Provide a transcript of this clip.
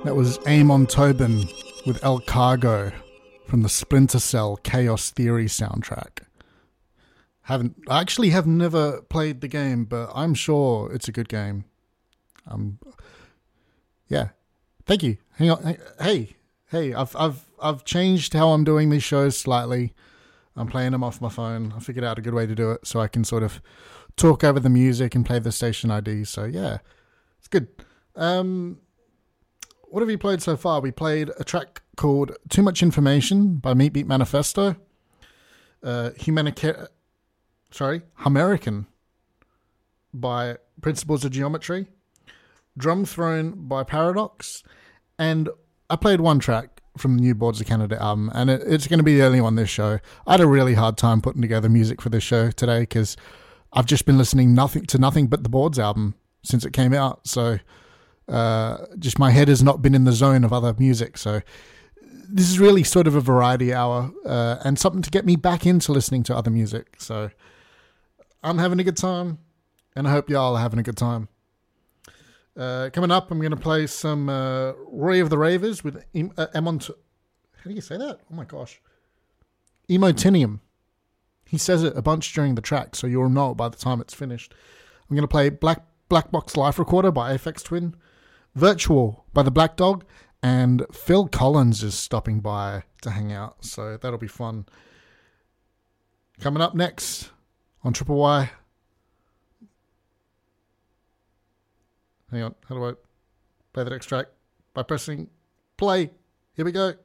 That was Amon Tobin with El Cargo from the Splinter Cell Chaos Theory soundtrack. I actually have never played the game, but I'm sure it's a good game. Yeah. Thank you. Hang on. Hey. I've changed how I'm doing these shows slightly. I'm playing them off my phone. I figured out a good way to do it so I can sort of talk over the music and play the station ID. So yeah, it's good. What have we played so far? We played a track called Too Much Information by Meat Beat Manifesto. American by Principles of Geometry. Drum Throne by Paradox. And I played one track from the new Boards of Canada album, and it's going to be the only one this show. I had a really hard time putting together music for this show today because I've just been listening to nothing but the Boards album since it came out. So just my head has not been in the zone of other music. So this is really sort of a variety hour and something to get me back into listening to other music. So I'm having a good time, and I hope y'all are having a good time. Coming up, I'm going to play some Roy of the Ravers with How do you say that? Oh my gosh. Emotinium. He says it a bunch during the track, so you'll know it by the time it's finished. I'm going to play Black Box Life Recorder by Aphex Twin, Virtual by the Black Dog, and Phil Collins is stopping by to hang out, so that'll be fun. Coming up next on Triple Y. Hang on, how do I play the next track? By pressing play. Here we go.